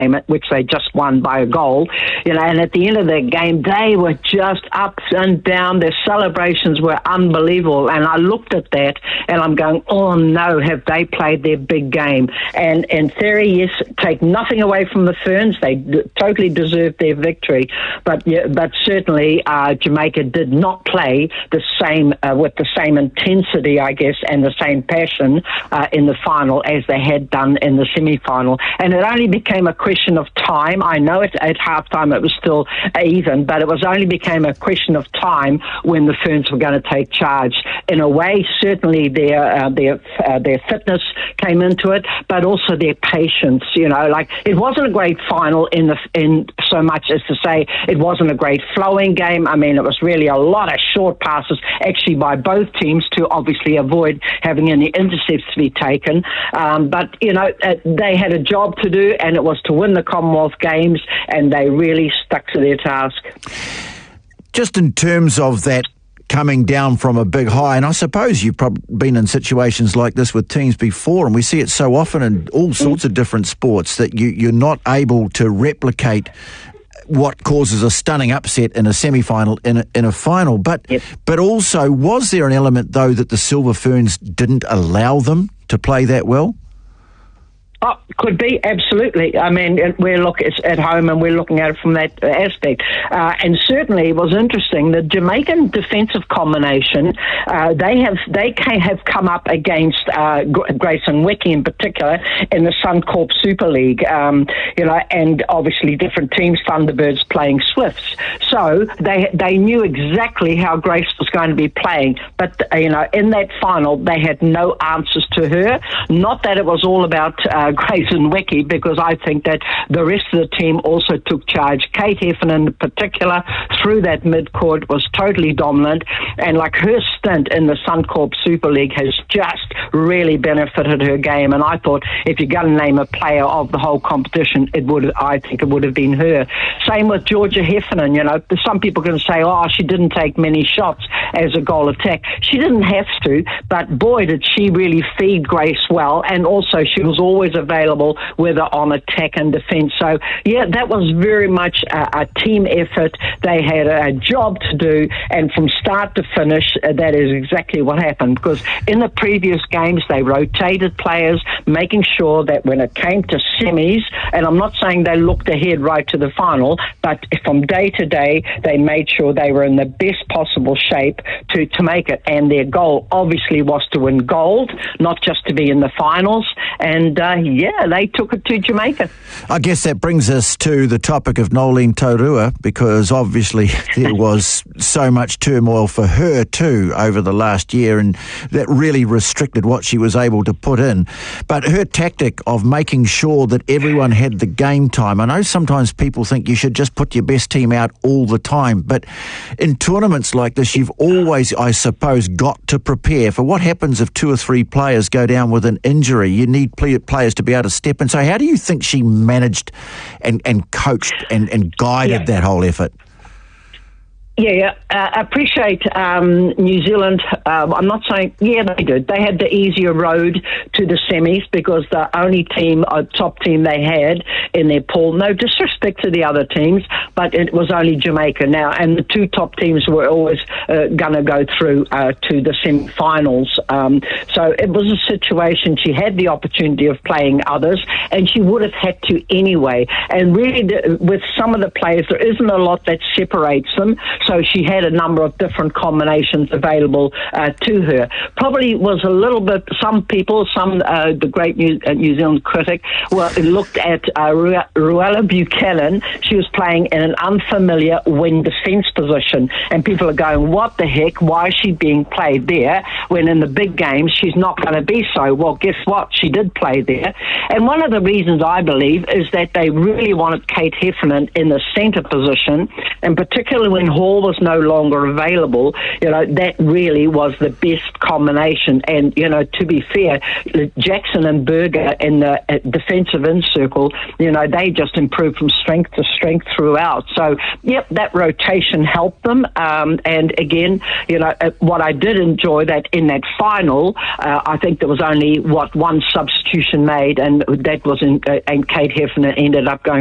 which they just won by a goal, and at the end of the game, they were just up and down. Their celebrations were unbelievable, and I looked at that, and I'm going, oh no, have they played their big game? And in theory, yes, take nothing away from the Ferns. They totally deserved their victory, but certainly Jamaica did not play the same with the same intensity, I guess, and the same passion in the final as they had done in the semi-final. And it only became a question of time. I know at halftime it was still even, but it only became a question of time when the Ferns were going to take charge. In a way, certainly their fitness came into it, but also their patience. It wasn't a great final in so much as to say it wasn't a great flowing game. I mean, it was really a lot of short passes, actually, by both teams to obviously avoid having any intercepts to be taken. But they had a job to do, and it was to win the Commonwealth Games, and they really stuck to their task. Just in terms of that coming down from a big high, and I suppose you've probably been in situations like this with teams before, and we see it so often in all sorts of different sports that you're not able to replicate what causes a stunning upset in a semi-final in a final. But also, was there an element, though, that the Silver Ferns didn't allow them to play that well? Oh, could be, absolutely. I mean, we're looking at home and we're looking at it from that aspect. And certainly it was interesting. The Jamaican defensive combination, they have come up against Grace Nweke in particular in the Suncorp Super League, and obviously different teams, Thunderbirds playing Swifts. So they knew exactly how Grace was going to be playing. But, in that final, they had no answers to her. Not that it was all about Grace Nweke, because I think that the rest of the team also took charge. Kate Heffernan in particular, through that mid-court, was totally dominant, and her stint in the Suncorp Super League has just really benefited her game. And I thought if you're going to name a player of the whole competition, I think it would have been her. Same with Georgia Heffernan. Some people can say, oh, she didn't take many shots as a goal attack. She didn't have to, but boy, did she really feed Grace well, and also she was always available, whether on attack and defence. So, yeah, that was very much a team effort. They had a job to do, and from start to finish, that is exactly what happened, because in the previous games, they rotated players, making sure that when it came to semis, and I'm not saying they looked ahead right to the final, but from day to day, they made sure they were in the best possible shape to make it. And their goal, obviously, was to win gold, not just to be in the finals. And, they took it to Jamaica. I guess that brings us to the topic of Noeline Taurua, because obviously there was so much turmoil for her too over the last year, and that really restricted what she was able to put in. But her tactic of making sure that everyone had the game time, I know sometimes people think you should just put your best team out all the time, but in tournaments like this, you've always, I suppose, got to prepare for what happens if 2 or 3 players go down with an injury. You need players to be able to step in. So how do you think she managed and coached and guided that whole effort? Yeah, appreciate New Zealand. I'm not saying, they did. They had the easier road to the semis because the only top team they had in their pool, no disrespect to the other teams, but it was only Jamaica now, and the 2 top teams were always going to go through to the semi-finals. So it was a situation, she had the opportunity of playing others, and she would have had to anyway. And really, with some of the players, there isn't a lot that separates them. So she had a number of different combinations available to her. Probably was a little bit, the great New Zealand critic, looked at Ruella Buchanan. She was playing in an unfamiliar wing defence position. And people are going, what the heck? Why is she being played there when in the big games she's not going to be so? Well, guess what? She did play there. And one of the reasons I believe is that they really wanted Kate Heffernan in the centre position, and particularly when Hall Moore was no longer available, that really was the best combination. And, to be fair, Jackson and Berger in the defensive in circle, they just improved from strength to strength throughout. So, yep, that rotation helped them. And again, what I did enjoy that in that final, I think there was only one substitution made, and that was and Kate Heffernan ended up going